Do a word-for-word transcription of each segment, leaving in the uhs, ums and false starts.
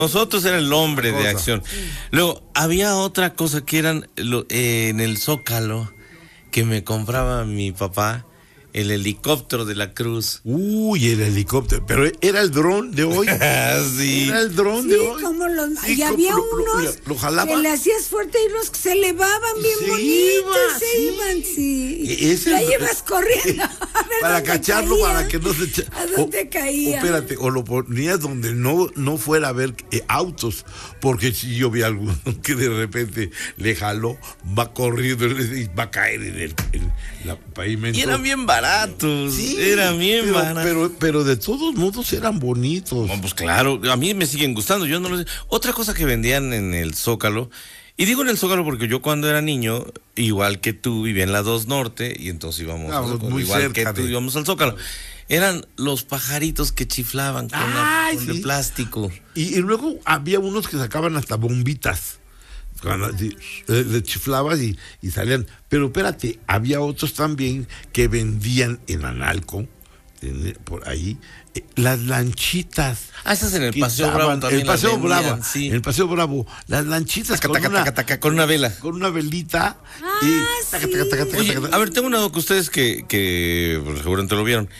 Nosotros era el hombre de acción. Luego, había otra cosa que eran lo, eh, en el Zócalo, que me compraba mi papá, el helicóptero de la Cruz. Uy, el helicóptero. Pero era el dron de hoy. Sí. Era el dron Sí, de hoy. como los, Sí, y como había lo- lo- unos lo jalaba. que le hacías fuerte y unos que se elevaban bien Se bonitos, iba, se sí. iban, sí. E- ese La es- llevas corriendo. a ver Para dónde cacharlo, caía, para que no se echa- ¿A dónde o, caía? O, espérate, o lo ponías donde no, no fuera a ver eh, autos, porque si yo vi a alguno que de repente le jaló, va corriendo y va a caer en el en la pavimento. Y eran bien baratos. Sí, eran bien pero, baratos. pero, pero de todos modos eran bonitos. Bueno, pues claro, a mí me siguen gustando. Yo no lo sé. Otra cosa que vendían en el Zócalo, y digo en el Zócalo porque yo cuando era niño, igual que tú, vivía en la dos Norte, y entonces íbamos, Ah, al Zócalo, muy igual cerca que tú, de- íbamos al Zócalo. Eran los pajaritos que chiflaban con, la- Ay, con sí. el plástico. Y, y luego había unos que sacaban hasta bombitas. Cuando así, le, le chiflabas y, y salían. Pero espérate, había otros también que vendían en Analco, en- por ahí, eh, las lanchitas. Ah, esas en el que Paseo daban- Bravo también El Paseo las vendían, Bravo, sí. en el Paseo Bravo, las lanchitas Taca, con, taca, una, taca, taca, con una vela. con una velita. Ah, y taca, taca, taca, taca, Oye, taca. a ver, tengo una duda que ustedes que, que pues, seguramente lo vieron.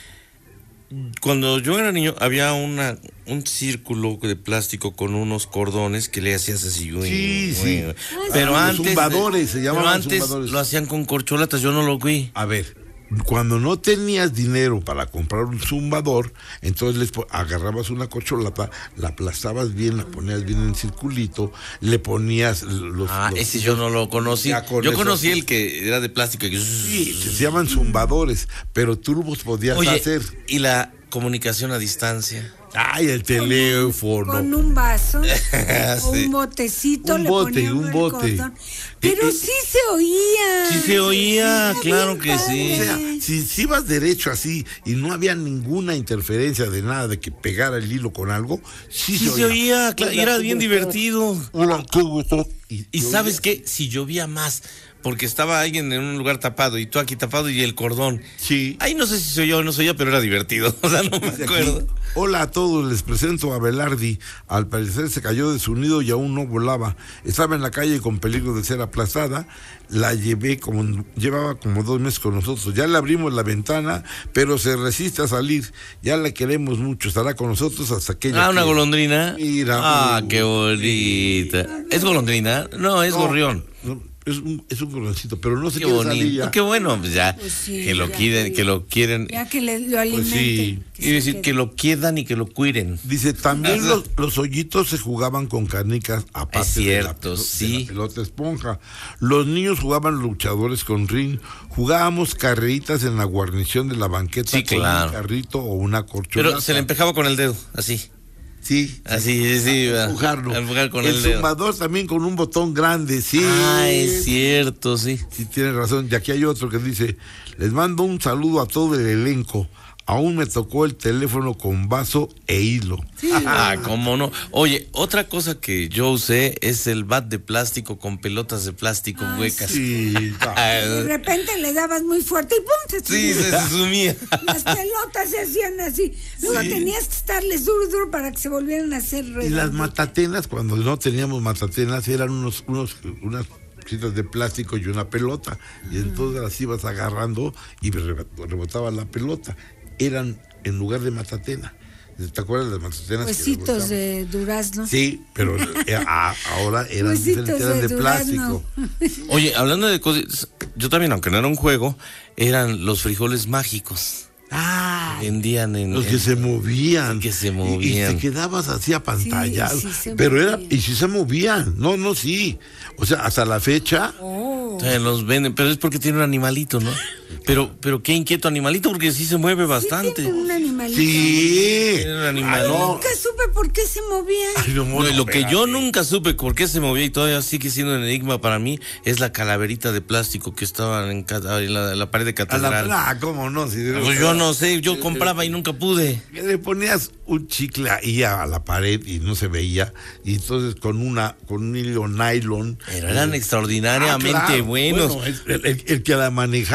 Cuando yo era niño había una un círculo de plástico con unos cordones que le hacías así. Uy, Sí, sí. uy. Ah, Pero Los antes zumbadores, se pero llamaban antes zumbadores. lo hacían con corcholatas, yo no lo vi. A ver, cuando no tenías dinero para comprar un zumbador, entonces les po- agarrabas una corcholata, la aplastabas bien, la ponías bien en circulito, le ponías los... Ah, los- ese yo no lo conocí. Ya con Yo eso- conocí el que era de plástico. y que- Sí, se llaman zumbadores, pero turbos podías Oye, hacer. y la comunicación a distancia. Ay, el teléfono. Con un vaso o Sí. un botecito Un le bote, ponía un el bote. cordón. Pero Y- y- sí se oía. Sí se oía, Era claro bien que sí. O sea, padre. si, si ibas derecho así y no había ninguna interferencia de nada de que pegara el hilo con algo, sí, Sí se oía, claro, y era bien divertido. Hola, ¿cómo estás? Y, Y sabes qué, si llovía más, porque estaba alguien en un lugar tapado y tú aquí tapado y el cordón. Sí. Ahí no sé si soy yo o no soy yo, pero era divertido. O sea, no me Dice aquí, acuerdo. hola a todos, les presento a Belardi. Al parecer se cayó de su nido y aún no volaba. Estaba en la calle con peligro de ser aplastada. La llevé como, llevaba como dos meses con nosotros. Ya le abrimos la ventana, pero se resiste a salir. Ya la queremos mucho, estará con nosotros hasta que ella Ah, una quiera. golondrina. Mira, Ah, uh, qué bonita. ¿Es golondrina? No, es No, gorrión. no, es un, es un gorroncito, pero no se Qué quiere salir bonito. ya. Qué bueno, pues ya. Pues sí, que lo ya quieren, que- que lo quieren. Ya que le, lo alimenten. sí. que Y se decir quede. que lo quieran y que lo cuiden. Dice, también los, los hoyitos se jugaban con canicas aparte Es cierto, de, la, sí. de la pelota esponja. Los niños jugaban luchadores con ring. Jugábamos carreritas en la guarnición de la banqueta Sí, con claro. un carrito o una corcholata. Pero se le empejaba con el dedo, así. Sí. Así, sí. A va. empujarlo. A empujar con el el dedo. zumbador también con un botón grande, sí. Ah, es cierto, sí. Sí, tienes razón. Y aquí hay otro que dice, les mando un saludo a todo el elenco. Aún me tocó el teléfono con vaso e hilo. Ah, cómo no. Oye, otra cosa que yo usé es el bat de plástico con pelotas de plástico Ah, huecas. Sí, va. De repente le dabas muy fuerte y ¡pum! Se Sí, subía. se sumía. Las pelotas se hacían así. Luego Sí. tenías que estarles duro, duro para que se volvieran a hacer Y las redonditas. matatenas, cuando no teníamos matatenas, eran unos, unos, unas cositas de plástico y una pelota. Y entonces las ibas agarrando y reba- rebotaba la pelota. Eran en lugar de matatena. ¿Te acuerdas de las matatenas? que Huesitos rebotaban? de durazno. Sí, pero eh, a- ahora eran Huesitos diferentes, eran de de durazno. plástico. Oye, hablando de cosas, yo también, aunque no era un juego, eran los frijoles mágicos. Ah, Vendían en... los que en- se movían. que se Y- Y, movían. te quedabas así apantallado. Sí, sí se pero era, movían. y si se movían. No, no, sí. O sea, hasta la fecha. Oh. Eh, los venden, pero es porque tiene un animalito, ¿no? Pero, pero qué inquieto animalito, porque sí se mueve bastante. Sí, tiene un animalito. Sí. Tiene un Ah, animal. no. Nunca supe por qué se movía. Ay, no, No, bueno, y lo que yo espérate. nunca supe por qué se movía y todavía sigue siendo un enigma para mí es la calaverita de plástico que estaba en, ca- en la, en la pared de A catedral. la, ah, ¿cómo no? Si de- Pues yo no sé, yo compraba y nunca pude. Que le ponías un chicle ahí a la pared y no se veía. Y entonces con una con un hilo nylon. Pero eran Eh, extraordinariamente ah, claro. buenos. Bueno, el, el- el que la manejaba. Por eso.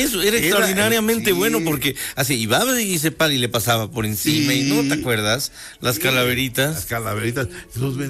eso, era, era extraordinariamente el, sí. bueno porque así iba y se para y le pasaba por encima sí. y no te acuerdas las calaveritas. Las calaveritas. Los